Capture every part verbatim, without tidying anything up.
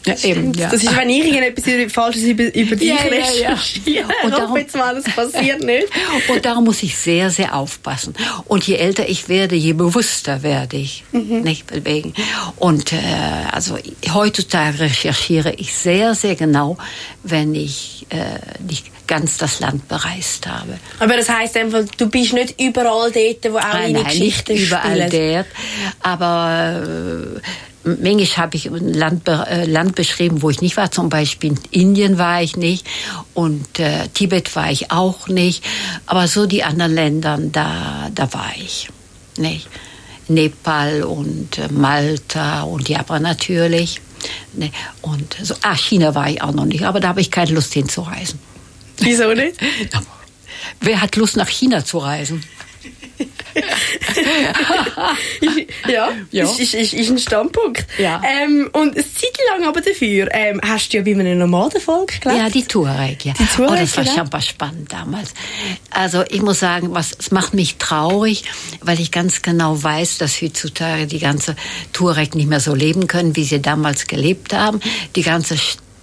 Ja, eben, ja. Das ist, wenn ich irgendetwas Falsches über, über dich ja, recherchiere. Ja, ja. Und darum, jetzt mal, das passiert nicht. Und darum muss ich sehr, sehr aufpassen. Und je älter ich werde, je bewusster werde ich. Mhm. Nicht bewegen. Und äh, also heutzutage recherchiere ich sehr, sehr genau, wenn ich äh, nicht ganz das Land bereist habe. Aber das heisst einfach, du bist nicht überall dort, wo auch nein, deine nein, Geschichten nicht überall spielen. dort, aber äh, manchmal habe ich ein Land, äh, Land beschrieben, wo ich nicht war. Zum Beispiel in Indien war ich nicht und äh, Tibet war ich auch nicht. Aber so die anderen Länder, da, da war ich. Nicht? Nepal und äh, Malta und Japan natürlich. Ne? Und so, ah, China war ich auch noch nicht, aber da habe ich keine Lust hinzureisen. Wieso nicht? Wer hat Lust, nach China zu reisen? ja, ja. Ist, ist, ist, ist ein Standpunkt. Ja. Ähm, und eine Zeit lang aber dafür ähm, hast du ja bei einem Nomadenvolk gelebt. Ja, die Tuareg, ja. Die Tuareg, oh, das war genau. schon mal spannend damals. Also ich muss sagen, was, es macht mich traurig, weil ich ganz genau weiß, dass heutzutage die ganze Tuareg nicht mehr so leben können, wie sie damals gelebt haben. Die ganze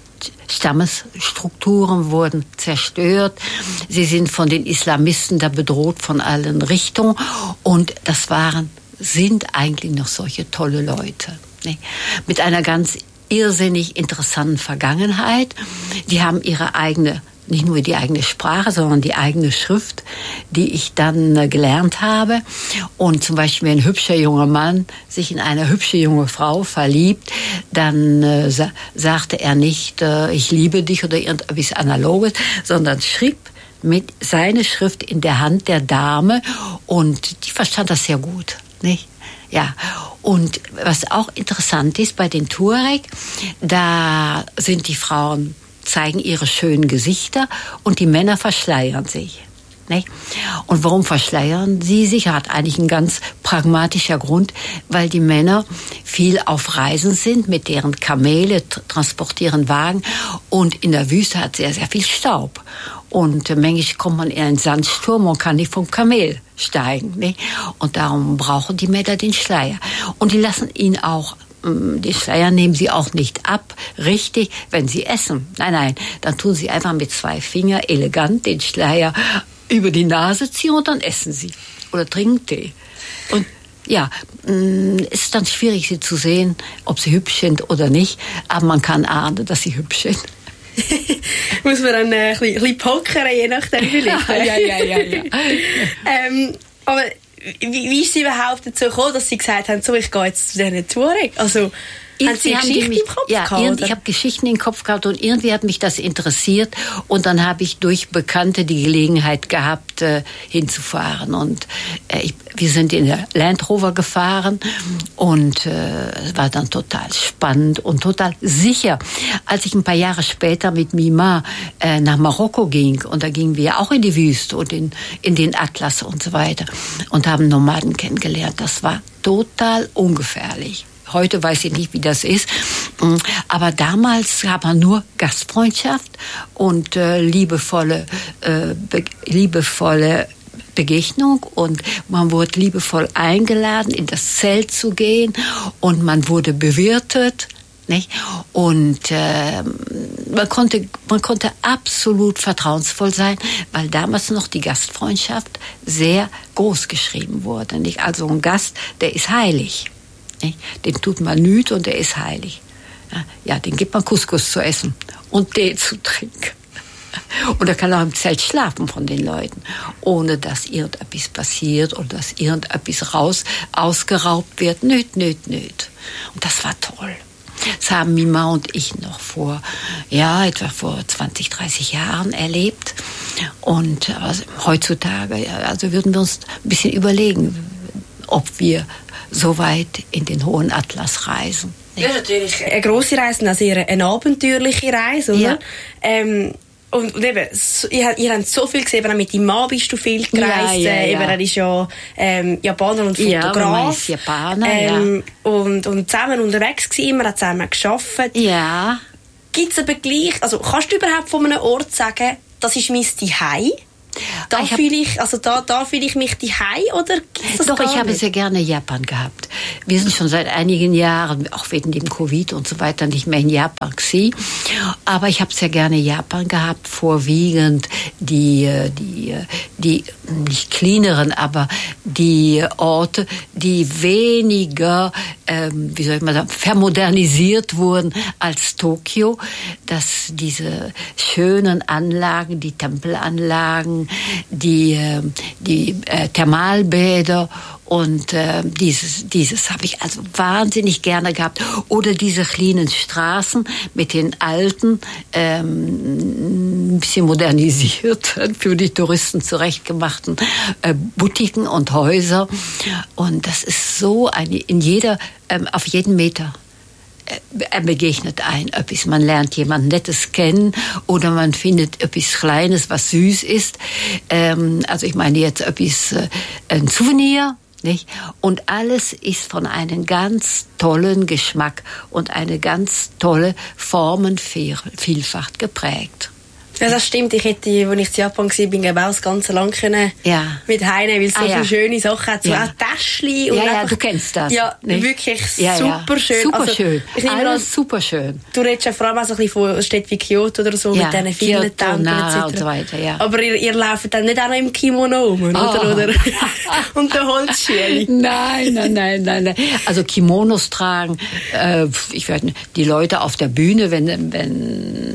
Stammesstrukturen wurden zerstört. Sie sind von den Islamisten da bedroht von allen Richtungen. Und das waren, sind eigentlich noch solche tolle Leute. Ne? Mit einer ganz irrsinnig interessanten Vergangenheit. Die haben ihre eigene, nicht nur die eigene Sprache, sondern die eigene Schrift, die ich dann äh, gelernt habe. Und zum Beispiel, wenn ein hübscher junger Mann sich in eine hübsche junge Frau verliebt, dann äh, sa- sagte er nicht, äh, ich liebe dich oder irgendetwas Analoges, sondern schrieb mit seiner Schrift in der Hand der Dame und die verstand das sehr gut, nicht? Ja, und was auch interessant ist bei den Tuareg, da sind die Frauen zeigen ihre schönen Gesichter und die Männer verschleiern sich. Nicht? Und warum verschleiern sie sich? Hat eigentlich einen ganz pragmatischer Grund, weil die Männer viel auf Reisen sind, mit deren Kamele transportieren Wagen und in der Wüste hat sehr, sehr viel Staub. Und äh, manchmal kommt man in einen Sandsturm und kann nicht vom Kamel steigen. Nicht? Und darum brauchen die Männer den Schleier. Und die lassen ihn auch die Schleier nehmen sie auch nicht ab, richtig, wenn sie essen. Nein, nein, dann tun sie einfach mit zwei Fingern elegant den Schleier über die Nase ziehen und dann essen sie. Oder trinken Tee. Und ja, es ist dann schwierig, sie zu sehen, ob sie hübsch sind oder nicht, aber man kann ahnen, dass sie hübsch sind. Muss man dann äh, ein bisschen, ein bisschen pokern, je nachdem vielleicht. ja, ja, ja, ja. ja. ähm, aber Wie, wie ist sie überhaupt dazu gekommen, dass sie gesagt haben, so, ich gehe jetzt zu diesen Tuareg? Also, haben Sie Geschichten im Kopf ja, gehabt? Ich habe Geschichten im Kopf gehabt und irgendwie hat mich das interessiert und dann habe ich durch Bekannte die Gelegenheit gehabt, äh, hinzufahren und äh, ich, wir sind in der Land Rover gefahren und äh, es war dann total spannend und total sicher. Als ich ein paar Jahre später mit Mima äh, nach Marokko ging und da gingen wir auch in die Wüste und in, in den Atlas und so weiter und haben Nomaden kennengelernt. Das war total ungefährlich. Heute weiß ich nicht, wie das ist. Aber damals gab man nur Gastfreundschaft und äh, liebevolle, äh, be- liebevolle Begegnung. Und man wurde liebevoll eingeladen, in das Zelt zu gehen. Und man wurde bewirtet. Nicht? Und äh, man konnte, man konnte absolut vertrauensvoll sein, weil damals noch die Gastfreundschaft sehr groß geschrieben wurde. Nicht? Also ein Gast, der ist heilig. Den tut man nüt und der ist heilig. Ja, den gibt man Couscous zu essen und Tee zu trinken. Und er kann auch im Zelt schlafen von den Leuten, ohne dass irgendetwas passiert oder dass irgendetwas raus, ausgeraubt wird. Nüt, nüt, nüt. Und das war toll. Das haben Mima und ich noch vor, ja, etwa vor zwanzig, dreißig Jahren erlebt. Und also, heutzutage, also würden wir uns ein bisschen überlegen, ob wir so weit in den hohen Atlas reisen. Ja, natürlich. Eine grosse Reise, also eine abenteuerliche Reise, oder? Ja. Ähm, und, und eben, so, ihr, ihr habt so viel gesehen, eben auch mit deinem Mann bist du viel gereist. Ja, ja, ja. Eben, er ist ja ähm, Japaner und Fotograf. Ja, man ist Japaner, ähm, ja. Und, und zusammen unterwegs gewesen, immer, hat zusammen gearbeitet. Ja. Gibt es aber gleich, also kannst du überhaupt von einem Ort sagen, das ist mein Zuhause? da fühle ich, also da, da fühle ich mich daheim, oder gibt's das Doch, gar ich habe nicht? sehr gerne Japan gehabt. Wir sind schon seit einigen Jahren, auch wegen dem Covid und so weiter, nicht mehr in Japan gewesen. Aber ich habe sehr gerne Japan gehabt, vorwiegend die, die, die nicht cleaneren, aber die Orte, die weniger, ähm, wie soll ich mal sagen, vermodernisiert wurden als Tokio, dass diese schönen Anlagen, die Tempelanlagen, die, äh, die äh, Thermalbäder und äh, dieses, dieses habe ich also wahnsinnig gerne gehabt. Oder diese kleinen Straßen mit den alten, ähm, ein bisschen modernisierten, für die Touristen zurechtgemachten äh, Boutiquen und Häuser. Und das ist so eine, in jeder, ähm, auf jeden Meter. Er begegnet ein etwas. Man lernt jemand Nettes kennen oder man findet etwas Kleines, was süß ist. Ähm, also ich meine jetzt etwas, äh, ein Souvenir, nicht? Und alles ist von einem ganz tollen Geschmack und eine ganz tolle Formenvielfalt geprägt. Ja, das stimmt. Ich hätte, als ich in Japan war, bin ich auch das ganze Land können ja. mit heimnehmen, weil es so ah, viele ja. schöne Sachen hat. So ja. auch Täschchen. Und ja, ja, einfach, du kennst das. Ja, nicht? wirklich ja, super ja. schön. Super also, schön. Ich nehme Alles an, super schön. Du redest ja vor allem auch so ein bisschen von Städten wie Kyoto oder so, ja. mit diesen vielen Tempeln et cetera. Und so weiter, ja. Aber ihr, ihr lauft dann nicht auch noch im Kimono rum, oder? Oh. oder? Und der Holzschäle. Nein, nein, nein, nein, nein. Also Kimonos tragen, äh, ich weiß nicht, die Leute auf der Bühne, wenn, wenn,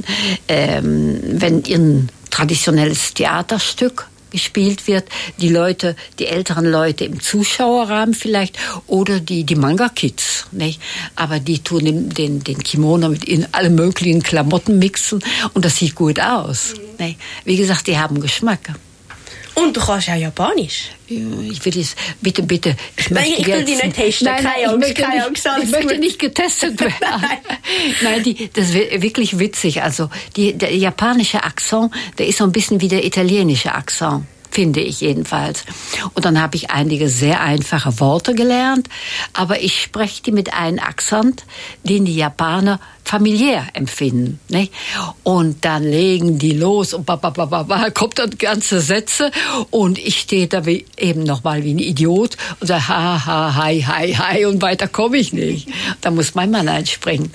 ähm, wenn ihren traditionelles Theaterstück gespielt wird, die Leute, die älteren Leute im Zuschauerrahmen vielleicht oder die, die Manga-Kids, nicht? Aber die tun den, den, den Kimono mit in alle möglichen Klamotten mixen und das sieht gut aus. Mhm. Nicht? Wie gesagt, die haben Geschmack. Und du kannst ja Japanisch. Ich will es, bitte, bitte. Ich Nein, möchte ich will jetzt, die nicht testen. Nein, keine ich Angst, möchte keine nicht, Angst. Alles ich möchte gut. nicht getestet werden. Nein. Nein, die, das ist wirklich witzig. Also die, der japanische Akzent, der ist so ein bisschen wie der italienische Akzent. Finde ich jedenfalls. Und dann habe ich einige sehr einfache Worte gelernt, aber ich spreche die mit einem Akzent, den die Japaner familiär empfinden. Nicht? Und dann legen die los und bababababa, kommt dann ganze Sätze und ich stehe da wie, eben nochmal wie ein Idiot und sage ha, ha, hi, hi, hi und weiter komme ich nicht. Da muss mein Mann einspringen.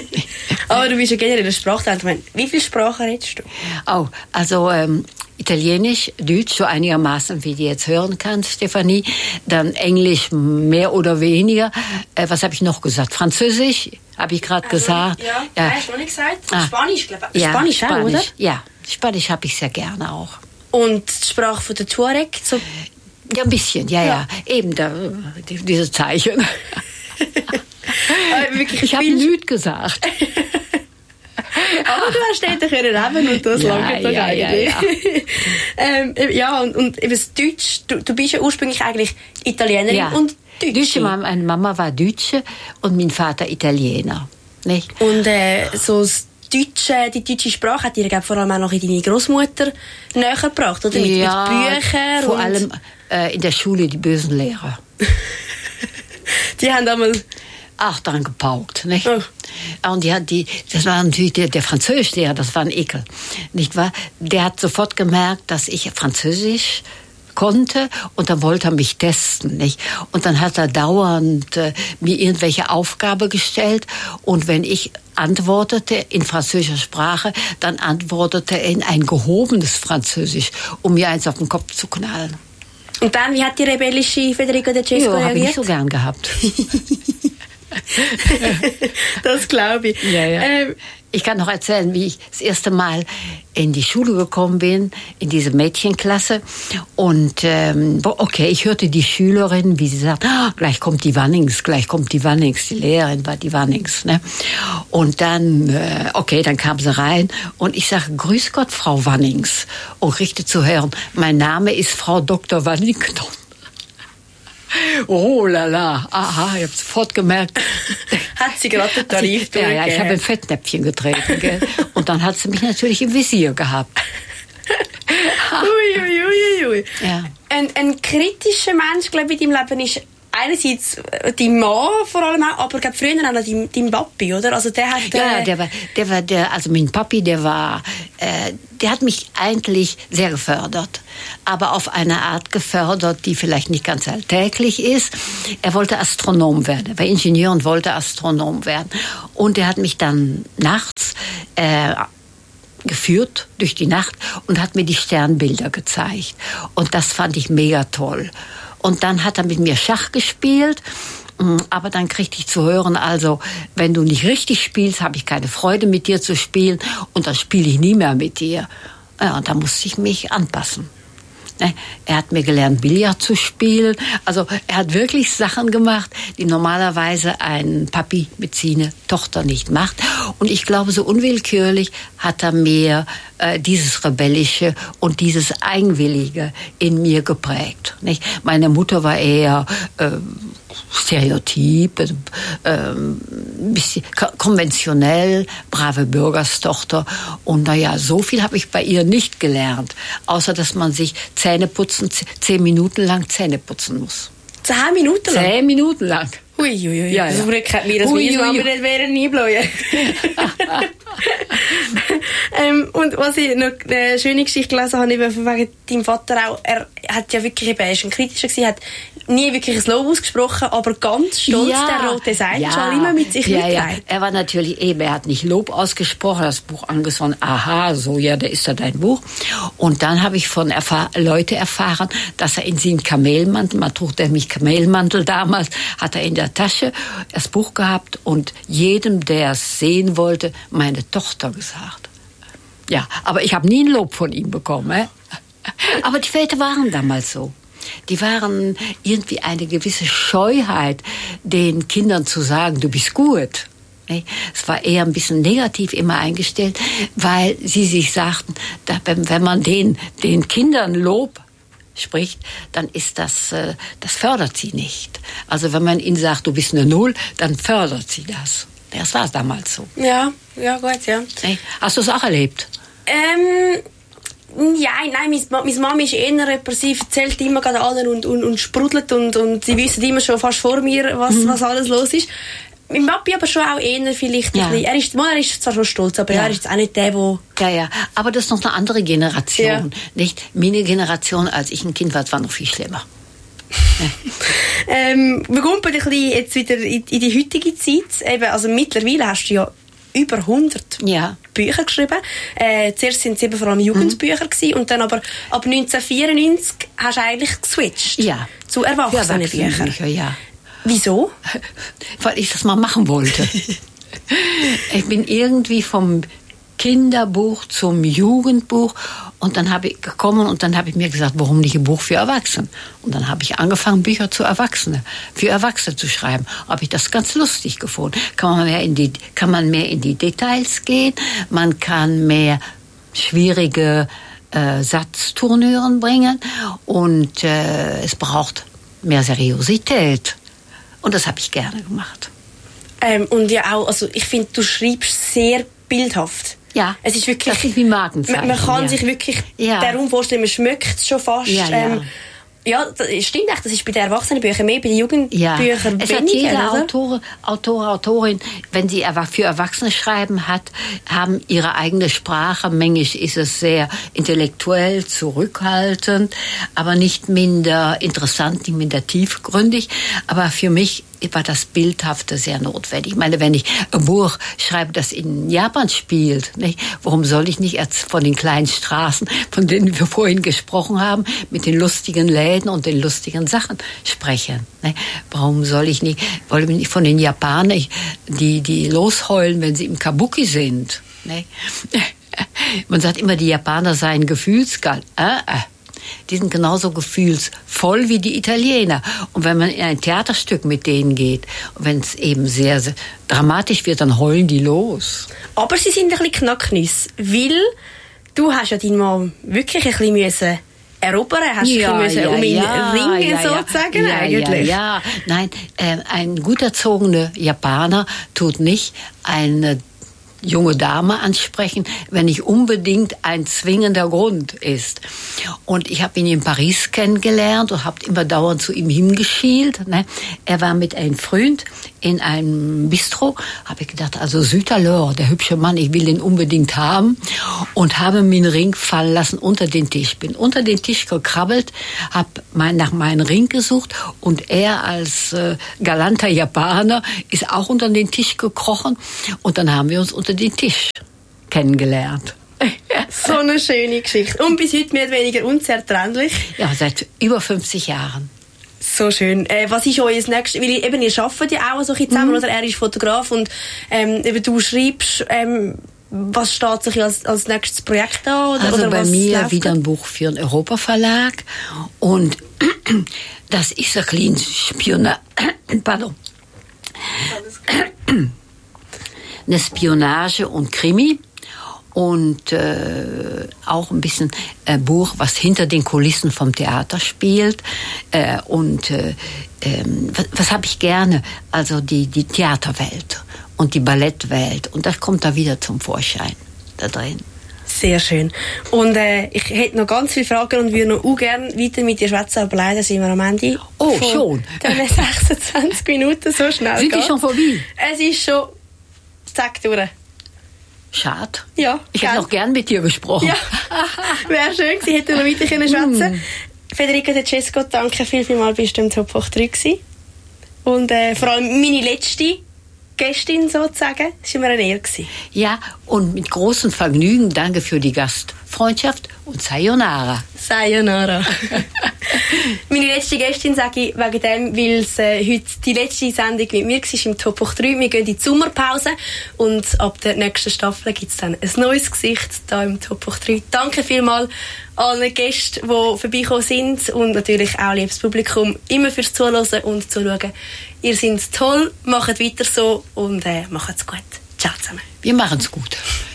Aber du bist ja generell in der Sprache. Wie viele Sprachen redest du? Oh, also ähm, Italienisch, Deutsch, so einigermaßen, wie du jetzt hören kannst, Stefanie. Dann Englisch mehr oder weniger. Äh, was habe ich noch gesagt? Französisch, habe ich gerade also, gesagt. Ja, ja. hast du noch nicht gesagt? Ah. Spanisch, glaube ich. Ja, Spanisch, Spanisch auch, oder? Ja, Spanisch habe ich sehr gerne auch. Und die Sprache von der Tuareg? So ja, ein bisschen, ja, ja. ja. Eben da, die, diese Zeichen. Ich habe nichts gesagt. Aber du hast dort können leben und das ja, lange doch ja, eigentlich. Ja, ja. ähm, ja, und, und eben das Deutsch, du, du bist ja ursprünglich eigentlich Italienerin ja. und Deutsche. Deutsche Mama, meine Mama war Deutsche und mein Vater Italiener. Nicht? Und äh, so das Deutsche, die deutsche Sprache hat dir glaub, vor allem auch noch in deine Großmutter näher gebracht, oder? Mit, ja, mit Büchern. vor und allem äh, in der Schule die bösen Lehrer. Die haben einmal Ach, dran gepaukt, nicht? Oh. Und die hat die, das war natürlich der, der Französischlehrer, das war ein Ekel, nicht wahr? Der hat sofort gemerkt, dass ich Französisch konnte und dann wollte er mich testen, nicht? Und dann hat er dauernd äh, mir irgendwelche Aufgabe gestellt und wenn ich antwortete in französischer Sprache, dann antwortete er in ein gehobenes Französisch, um mir eins auf den Kopf zu knallen. Und dann, wie hat die rebellische Federico De Cesco ja, reagiert? habe ich nicht so gern gehabt. Das glaube ich. Ja, ja. Ähm, ich kann noch erzählen, wie ich das erste Mal in die Schule gekommen bin, in diese Mädchenklasse. Und ähm, okay, ich hörte die Schülerin, wie sie sagt, ah, gleich kommt die Wannings, gleich kommt die Wannings. Die Lehrerin war die Wannings. Ne? Und dann, äh, okay, dann kam sie rein und ich sage, grüß Gott, Frau Wannings. Und kriegte zu hören, mein Name ist Frau Doktor Wannington. Oh la la, aha, ich habe sofort gemerkt. Hat sie gerade den Tarif also, Ja, ja, ich habe ein Fettnäpfchen getreten. Gell? Und dann hat sie mich natürlich im Visier gehabt. Ui, ui, ui, ui. Ja. Ein, ein kritischer Mensch, glaube ich, in deinem Leben ist einerseits dein Mann vor allem auch, aber glaube früher auch noch dein, dein Papi, oder? Also der hat... Äh ja, der war, der war, der, also mein Papi, der war äh, der hat mich eigentlich sehr gefördert, aber auf eine Art gefördert, die vielleicht nicht ganz alltäglich ist. Er wollte Astronom werden, er war Ingenieur und wollte Astronom werden. Und er hat mich dann nachts äh, geführt durch die Nacht und hat mir die Sternbilder gezeigt. Und das fand ich mega toll. Und dann hat er mit mir Schach gespielt. Aber dann kriegte ich zu hören, also wenn du nicht richtig spielst, habe ich keine Freude mit dir zu spielen und dann spiele ich nie mehr mit dir. Ja, und da musste ich mich anpassen. Er hat mir gelernt, Billard zu spielen. Also er hat wirklich Sachen gemacht, die normalerweise ein Papi mit seiner Tochter nicht macht. Und ich glaube, so unwillkürlich hat er mir äh, dieses Rebellische und dieses Eigenwillige in mir geprägt. Nicht? Meine Mutter war eher äh, Stereotyp, äh, ein bisschen konventionell, brave Bürgerstochter. Und naja, so viel habe ich bei ihr nicht gelernt, außer dass man sich Zähne putzen, zehn Minuten lang Zähne putzen muss. Zehn Minuten lang? Zehn Minuten lang. Ui, ui, ui. Ja, ja. Das rückt mir, das Ui, meine ui, Mama nicht wären nie bläuen. ähm, und was ich noch eine schöne Geschichte gelesen habe, wegen deinem Vater auch, er hat ja wirklich, er ist ein kritischer gewesen, hat nie wirklich ein Lob ausgesprochen, aber ganz stolz ja, der rote Seidenschal ja, immer mit sich ja, mitgetragen. Ja. Er war natürlich eben, er hat nicht Lob ausgesprochen, das Buch angesehen, aha, so, ja, da ist ja dein Buch. Und dann habe ich von erfahr- Leute erfahren, dass er in seinem Kamelmantel, man trug nämlich Kamelmantel damals, hat er in der Tasche das Buch gehabt und jedem, der es sehen wollte, meine Tochter gesagt. Ja, aber ich habe nie ein Lob von ihm bekommen. Äh? Aber die Väter waren damals so. Die waren irgendwie eine gewisse Scheuheit, den Kindern zu sagen, du bist gut. Es war eher ein bisschen negativ immer eingestellt, weil sie sich sagten, wenn man den, den Kindern Lob spricht, dann ist das, das fördert sie nicht. Also wenn man ihnen sagt, du bist eine Null, dann fördert sie das. Das war damals so. Ja, ja, gut, ja. Hast du es auch erlebt? Ähm... Ja, nein, meine, meine Mama ist eher jemand, sie erzählt immer gerade allen und, und, und sprudelt und, und sie wissen immer schon fast vor mir, was, mhm. was alles los ist. Mein Papi aber schon auch eher vielleicht ja. ein bisschen, er ist, er ist zwar schon stolz, aber ja. er ist jetzt auch nicht der, der... Ja, ja, aber das ist noch eine andere Generation, ja. nicht? Meine Generation, als ich ein Kind war, war noch viel schlimmer. ähm, wir kommen ein bisschen jetzt wieder in, in die heutige Zeit. Eben, also mittlerweile hast du ja über hundert ja. Bücher geschrieben. Äh, zuerst sind es eben vor allem Jugendbücher mhm. gewesen, und dann aber ab neunzehnhundertvierundneunzig hast du eigentlich geswitcht ja. zu Erwachsenenbüchern. Erwachsene ja. Wieso? Weil ich das mal machen wollte. Ich bin irgendwie vom Kinderbuch zum Jugendbuch und dann habe ich gekommen und dann habe ich mir gesagt, warum nicht ein Buch für Erwachsene? Und dann habe ich angefangen, Bücher zu Erwachsene, für Erwachsene zu schreiben. Habe ich das ganz lustig gefunden. Kann man mehr in die, kann man mehr in die Details gehen, man kann mehr schwierige äh, Satzturnüren bringen und äh, es braucht mehr Seriosität. Und das habe ich gerne gemacht. Ähm, und ja auch, also ich finde, du schreibst sehr bildhaft. Ja, es ist wirklich, das ist wie Markenzeichen. Man, man kann ja. sich wirklich ja. darum vorstellen, man schmeckt es schon fast. Ja, ja. Ähm, ja, das stimmt echt, das ist bei den Erwachsenenbüchern mehr, bei den Jugendbüchern ja. weniger. Es hat jeder Autor, Autor, Autorin, wenn sie für Erwachsene schreiben hat, haben ihre eigene Sprache. Manchmal ist es sehr intellektuell, zurückhaltend, aber nicht minder interessant, nicht minder tiefgründig. Aber für mich war das Bildhafte sehr notwendig. Ich meine, wenn ich ein Buch schreibe, das in Japan spielt, nicht? Warum soll ich nicht erst von den kleinen Straßen, von denen wir vorhin gesprochen haben, mit den lustigen Läden und den lustigen Sachen sprechen? Nicht? Warum soll ich nicht, wollen wir nicht von den Japanern, die, die losheulen, wenn sie im Kabuki sind? Nicht? Man sagt immer, die Japaner seien gefühlskalt. Äh, äh. Die sind genauso gefühlsvoll wie die Italiener. Und wenn man in ein Theaterstück mit denen geht, wenn es eben sehr, sehr dramatisch wird, dann heulen die los. Aber sie sind ein bisschen knacknis, weil du hast ja deinen Mann wirklich ein bisschen müssen erobern, hast ja, du ja, um ihn ja, ringen ja, sozusagen ja, eigentlich. Ja, ja. Nein, äh, ein gut erzogener Japaner tut nicht eine junge Dame ansprechen, wenn nicht unbedingt ein zwingender Grund ist. Und ich habe ihn in Paris kennengelernt und habe immer dauernd zu ihm hingeschielt. Ne? Er war mit einem Freund in einem Bistro. Habe ich gedacht, also Süd-Alors, der hübsche Mann, ich will den unbedingt haben. Und habe mir einen Ring fallen lassen unter den Tisch. Bin unter den Tisch gekrabbelt, habe mein, nach meinem Ring gesucht und er als äh, galanter Japaner ist auch unter den Tisch gekrochen. Und dann haben wir uns unter den Tisch kennengelernt. So eine schöne Geschichte. Und bis heute mehr oder weniger unzertrennlich. Ja, seit über fünfzig Jahren. So schön. Äh, was ist euer nächstes? Weil ihr, eben, ihr arbeitet ja auch so zusammen, mhm. oder? Er ist Fotograf und ähm, eben du schreibst. Ähm, was steht sich als, als nächstes Projekt an? Oder, also oder bei was mir wieder ein Buch für den Europa-Verlag. Und das ist ein kleines Spionage. Pardon. Eine Spionage und Krimi. Und äh, auch ein bisschen äh, Buch, was hinter den Kulissen vom Theater spielt. Äh, und äh, ähm, was, was habe ich gerne? Also die, die Theaterwelt und die Ballettwelt. Und das kommt da wieder zum Vorschein da drin. Sehr schön. Und äh, ich hätte noch ganz viele Fragen und würde noch auch gerne weiter mit dir schwätzen, aber leider sind wir am Ende. Oh, schon? sechsundzwanzig Minuten, so schnell Sind die schon vorbei? Es ist schon zack durch. Schade. Ja, ich hätte noch gern mit dir gesprochen. Ja, wäre schön gewesen, hätte noch weiter können schwätzen. mm. Federica De Cesco, danke viel, viel mal, bist du im Top acht drei gewesen. Und äh, vor allem meine letzte Gästin sozusagen, das war mir eine Ehre gewesen. Ja, und mit großem Vergnügen danke für die Gastfreundschaft und Sayonara. Sayonara. Meine letzte Gästin sage ich wegen dem, weil es äh, heute die letzte Sendung mit mir war im Top acht drei. Wir gehen in die Sommerpause und ab der nächsten Staffel gibt es dann ein neues Gesicht hier im Top acht drei. Danke vielmals allen Gästen, die vorbeigekommen sind und natürlich auch liebes Publikum, immer fürs Zuhören und Zuschauen. Ihr seid toll, macht weiter so und äh, macht's gut. Ciao zusammen. Wir machen's gut.